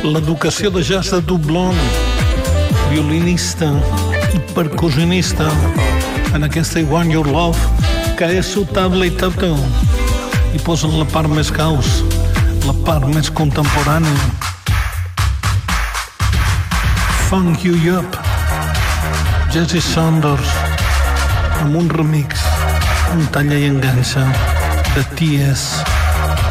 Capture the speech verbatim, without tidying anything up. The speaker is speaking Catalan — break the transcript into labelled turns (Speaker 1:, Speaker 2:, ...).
Speaker 1: l'educació de jazz de Dublon, violinista i percussionista en aquesta I Want Your Love, que és sotable i tabú, i posen la part més caos, la part més contemporània. Funk You Up, Jesse Saunders, amb un remix, un talla i enganxa de T S